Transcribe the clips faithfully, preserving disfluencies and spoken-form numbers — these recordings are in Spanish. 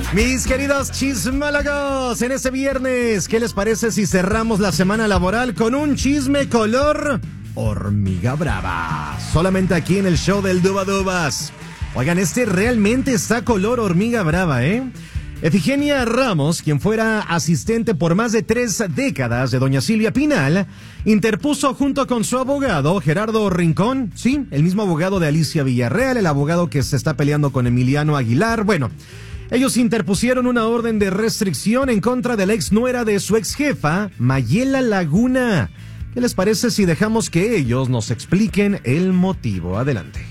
Mis queridos chismólogos, en este viernes, ¿qué les parece si cerramos la semana laboral con un chisme color hormiga brava? Solamente aquí en el show del Dubadubas. Oigan, este realmente está color hormiga brava, ¿eh? Efigenia Ramos, quien fuera asistente por más de tres décadas de doña Silvia Pinal, interpuso junto con su abogado, Gerardo Rincón, sí, el mismo abogado de Alicia Villarreal, el abogado que se está peleando con Emiliano Aguilar. Bueno, ellos interpusieron una orden de restricción en contra de la ex nuera de su ex jefa, Mayela Laguna. ¿Qué les parece si dejamos que ellos nos expliquen el motivo? Adelante.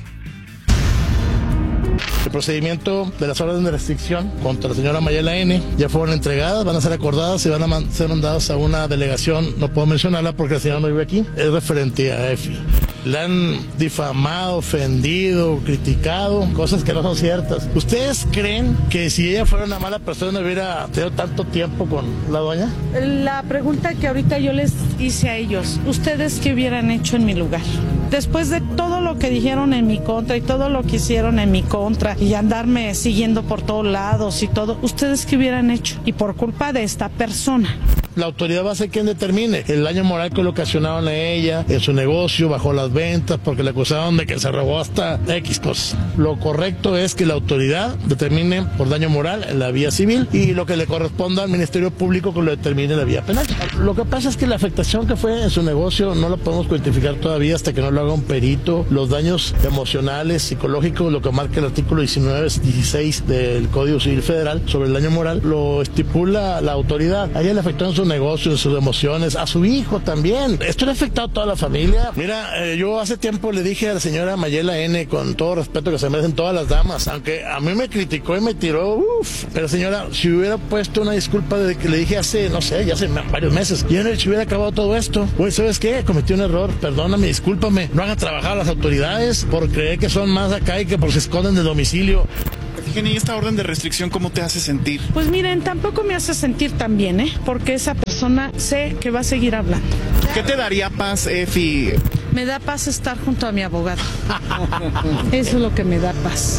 El procedimiento de las órdenes de restricción contra la señora Mayela N. ya fueron entregadas, van a ser acordadas y van a man- ser mandadas a una delegación, no puedo mencionarla porque la señora no vive aquí, es referente a Efi. La han difamado, ofendido, criticado, cosas que no son ciertas. ¿Ustedes creen que si ella fuera una mala persona hubiera tenido tanto tiempo con la doña? La pregunta que ahorita yo les hice a ellos, ¿ustedes qué hubieran hecho en mi lugar? Después de todo lo que dijeron en mi contra y todo lo que hicieron en mi contra y andarme siguiendo por todos lados y todo, ¿ustedes qué hubieran hecho? Y por culpa de esta persona. La autoridad va a ser quien determine el daño moral que le ocasionaron a ella en su negocio, bajó las ventas, porque le acusaron de que se robó hasta X cosas. Lo correcto es que la autoridad determine por daño moral en la vía civil y lo que le corresponda al Ministerio Público que lo determine en la vía penal. Lo que pasa es que la afectación que fue en su negocio no lo podemos cuantificar todavía hasta que no lo haga un perito. Los daños emocionales, psicológicos, lo que marca el artículo diecinueve dieciséis del Código Civil Federal sobre el daño moral, lo estipula la autoridad. A ella le afectó en su negocio, en sus emociones, a su hijo también. Esto le ha afectado a toda la familia. Mira, eh, yo hace tiempo le dije a la señora Mayela N, con todo respeto que se merecen todas las damas, aunque a mí me criticó y me tiró, uff, pero señora, si hubiera puesto una disculpa de que le dije hace, no sé, ya hace varios meses, y en el se hubiera acabado todo esto. Güey, ¿sabes qué? Cometí un error, perdóname, discúlpame. No hagan trabajar a las autoridades por creer que son más acá y que porque se esconden de domicilio. ¿Y esta orden de restricción cómo te hace sentir? Pues miren, tampoco me hace sentir tan bien, ¿eh? Porque esa persona sé que va a seguir hablando. ¿Qué te daría paz, Efi? Me da paz estar junto a mi abogado. Eso es lo que me da paz.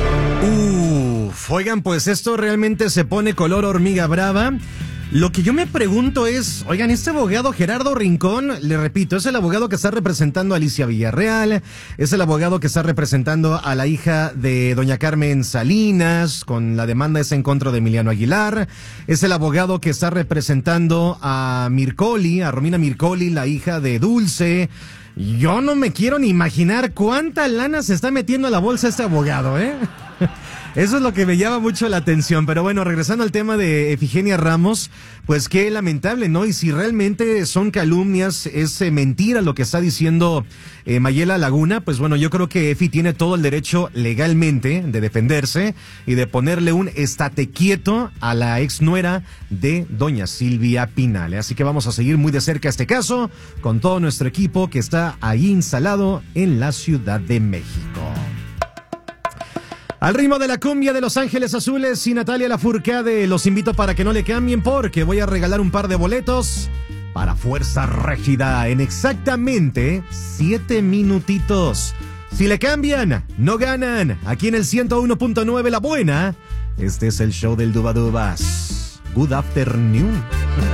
Uf, oigan, pues esto realmente se pone color hormiga brava. Lo que yo me pregunto es, oigan, este abogado Gerardo Rincón, le repito, es el abogado que está representando a Alicia Villarreal, es el abogado que está representando a la hija de doña Carmen Salinas, con la demanda esa en contra de Emiliano Aguilar, es el abogado que está representando a Mircoli, a Romina Mircoli, la hija de Dulce. Yo no me quiero ni imaginar cuánta lana se está metiendo a la bolsa este abogado, ¿eh? Eso es lo que me llama mucho la atención. Pero bueno, regresando al tema de Efigenia Ramos, pues qué lamentable, ¿no? Y si realmente son calumnias, es eh, mentira lo que está diciendo eh, Mayela Laguna, pues bueno, yo creo que Efi tiene todo el derecho legalmente de defenderse y de ponerle un estate quieto a la ex nuera de doña Silvia Pinal. Así que vamos a seguir muy de cerca este caso con todo nuestro equipo que está ahí instalado en la Ciudad de México. Al ritmo de la cumbia de Los Ángeles Azules y Natalia Lafourcade, los invito para que no le cambien porque voy a regalar un par de boletos para Fuerza Régida en exactamente siete minutitos. Si le cambian, no ganan. Aquí en el ciento uno punto nueve La Buena, este es el show del Dubadubas. Good afternoon.